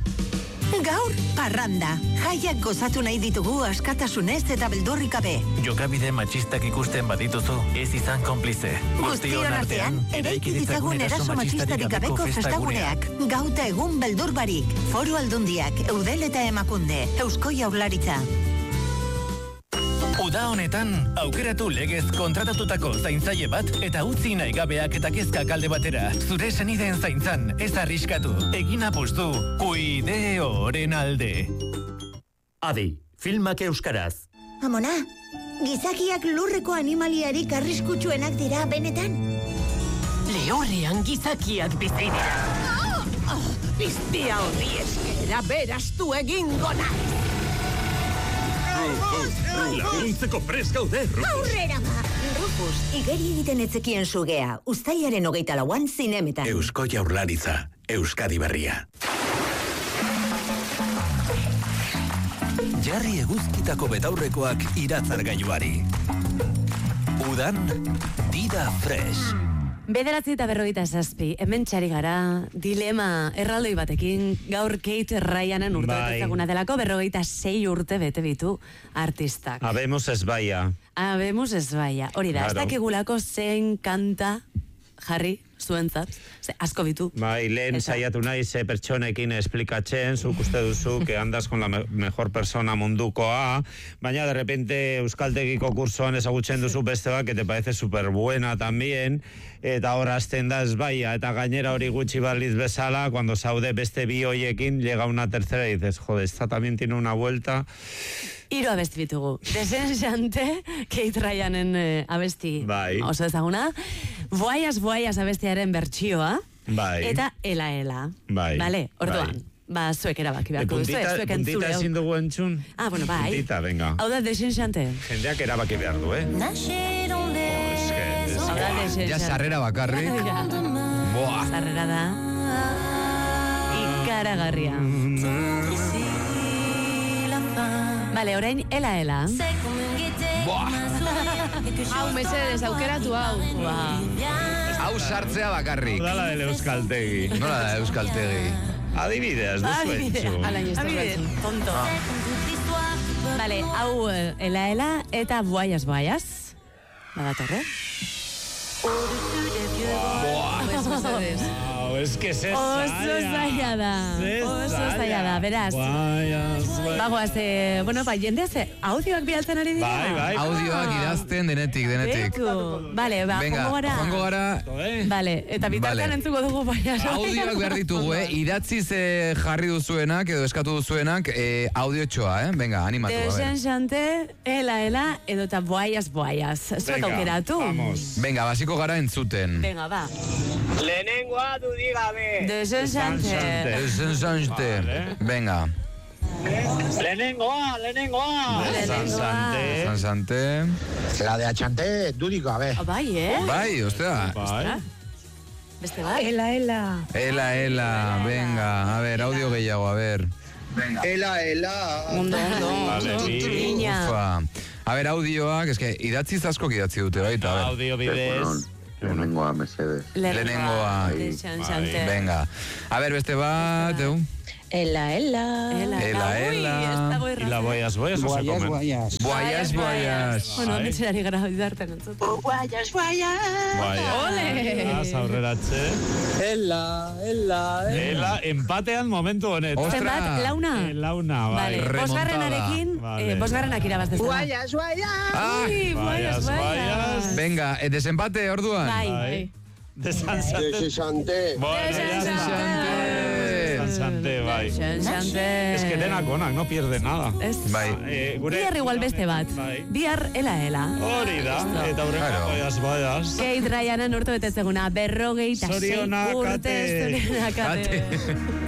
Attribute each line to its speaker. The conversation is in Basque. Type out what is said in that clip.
Speaker 1: Gaur, parranda. Jaiak gozatu nahi ditugu askatasunez eta beldurrik gabe.
Speaker 2: Jokabide matxistak ikusten badituzu, ez izan konplize.
Speaker 1: Guztion artean, eraiki ditzagun eraso matxistarik gabeko festaguneak. Gauta egun beldur barik. Foru Aldundiak, Eudel eta Emakunde, Eusko Jaurlaritza.
Speaker 2: Uda honetan, aukeratu legez kontratatutako zaintzaile bat eta utzi nahi gabeak eta kezkak alde batera. Zure senideen zaintzan, ez arriskatu. Egin apustu, Kuideoren alde.
Speaker 3: Adi, filmak euskaraz.
Speaker 4: Amona, gizakiak lurreko animaliarik arriskutsuenak dira benetan?
Speaker 5: Lehorrean gizakiak bizi dira. Piztia horri eskera berastu egingo nahi.
Speaker 3: Laguntzeko prest gaude, Rufus.
Speaker 4: Aurrera ba! Rufus, igeri egiten etzekien sugea. Uztailaren 24an zinemetan.
Speaker 6: Eusko Jaurlaritza, Euskadi Berria. Jarri eguzkitako betaurrekoak iratzargailuari. Udan, dida fresh.
Speaker 7: 9:47, hemen txari gara, dilema erraldoi batekin, gaur Kate Ryanen urtebetetzaguna delako, 46 urte bete bitu artistak.
Speaker 8: Habemos ez baia.
Speaker 7: Habemos ez baia. Hori da, ez dakigulako zein kanta jarri zuentzat, asko bitu.
Speaker 8: Bai, lehen saiatu nahi ze pertsonekin esplikatzen, zuk uste duzu que andas con la mejor persona mundukoa, baina de repente euskaltegiko kursoan ezagutzen duzu beste bat, que te parece super buena también, eta hor hasten da ez baia, eta gainera hori gutxi baliz bezala, cuando saude beste bi hoiekin, llega una tercera y dices, joder, esta también tiene una vuelta.
Speaker 7: Hiru abesti bitugu. Desenxante, Kate Ryanen abesti oso ezaguna. Voyas abestiaren bertsioa.
Speaker 8: Bai.
Speaker 7: Eta Ela.
Speaker 8: Bai.
Speaker 7: Bale, orduan. Ba, zuek erabaki beharko duzu.
Speaker 8: Puntita ezin dugu entzun?
Speaker 7: Bueno, bai.
Speaker 8: Puntita, venga.
Speaker 7: Hau da Desenxante.
Speaker 8: Jendeak erabaki behar du,
Speaker 9: Ja sarrera bakarrik. Boa.
Speaker 7: Sarrera da. Ikaragarria. Bale, orain Ela.
Speaker 10: Hau, mesedez, aukeratu hau.
Speaker 9: Hau sartzea bakarrik.
Speaker 8: Nola da euskaltegi.
Speaker 9: Nola da euskaltegi.
Speaker 8: Adibidez, duzu entzu.
Speaker 7: Adibidez, tonto. Bale, hau Ela eta Voyas. Badatorre?
Speaker 8: Es que se
Speaker 7: oso zaila da, beraz. Bagoaz, jendeaz, audioak bialtzen ari dira?
Speaker 8: Bai.
Speaker 9: Audioak idazten denetik.
Speaker 7: Bale, joango gara. Bale, eta bitartean entzuko dugu baina.
Speaker 9: Audioak behar ditugu, idatziz jarri duzuenak, edo eskatu duzuenak, audio txoa, venga, animatu.
Speaker 7: Desenxante, Ela, edo eta Voyas. Zuek aukeratu.
Speaker 9: Venga, basiko gara entzuten.
Speaker 7: Venga, ba.
Speaker 11: Lehenengoa dudigabe.
Speaker 9: Desenxante. Venga.
Speaker 11: Lehenengoa.
Speaker 9: Desenxante.
Speaker 11: La de Achante, dudigabe.
Speaker 7: Bai,
Speaker 9: ostia.
Speaker 7: Beste bat.
Speaker 9: Ela, venga. A ver, audio gehiago, a ver.
Speaker 11: Ela.
Speaker 7: Ondo.
Speaker 9: Ufa. A ver, audioak, eske idatzi askok idatzi dute baita.
Speaker 8: Audio bidez.
Speaker 11: Lehenengoa, mesedez.
Speaker 9: Lehenengoa. Venga. A ver, beste bat,
Speaker 4: Ela.
Speaker 7: Ui, ez dago
Speaker 8: Y la Voyas.
Speaker 9: Voyas.
Speaker 7: Bueno, metxerari gara bidarten entzut.
Speaker 4: Voyas.
Speaker 7: Ole!
Speaker 8: Aurreratze. Ela, empatean momentu honet.
Speaker 7: Zenbat, launa,
Speaker 8: bai.
Speaker 7: Bosgarrenarekin, bosgarrenak irabaztezela.
Speaker 4: Voyas.
Speaker 8: Voyas.
Speaker 9: Venga, desempate orduan.
Speaker 7: Bai.
Speaker 11: Desenxante.
Speaker 8: Desenxante, bai. Es que denak onak, no pierde nada.
Speaker 9: Bai.
Speaker 7: Bihar igual beste bat. Bihar Ela.
Speaker 8: Hori da, eta horreko Voyas.
Speaker 7: Kate Ryanen urte betetzeguna, 46 urte.
Speaker 8: Zorionak, ate.